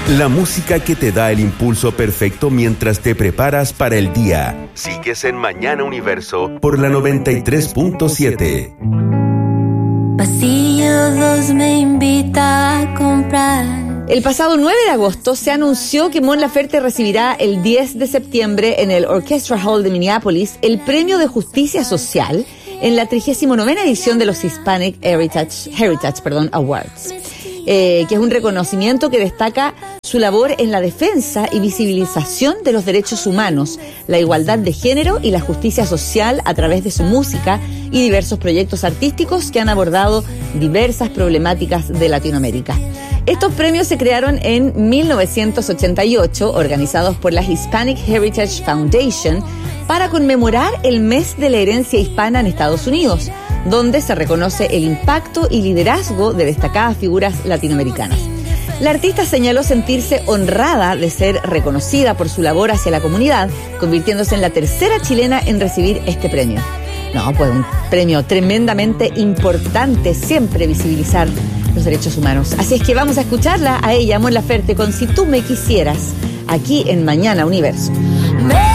La música que te da el impulso perfecto mientras te preparas para el día. Sigues en Mañana Universo por la 93.7. Pasillo 2 me invita a comprar. El pasado 9 de agosto se anunció que Mon Laferte recibirá el 10 de septiembre en el Orchestra Hall de Minneapolis el Premio de Justicia Social en la 39ª edición de los Hispanic Heritage Awards. Que es un reconocimiento que destaca su labor en la defensa y visibilización de los derechos humanos, la igualdad de género y la justicia social a través de su música y diversos proyectos artísticos que han abordado diversas problemáticas de Latinoamérica. Estos premios se crearon en 1988, organizados por la Hispanic Heritage Foundation, para conmemorar el mes de la herencia hispana en Estados Unidos, donde se reconoce el impacto y liderazgo de destacadas figuras latinoamericanas. La artista señaló sentirse honrada de ser reconocida por su labor hacia la comunidad, convirtiéndose en la tercera chilena en recibir este premio. No, pues un premio tremendamente importante, siempre visibilizar los derechos humanos. Así es que vamos a escucharla a ella, Mon Laferte, con Si tú me quisieras, aquí en Mañana Universo.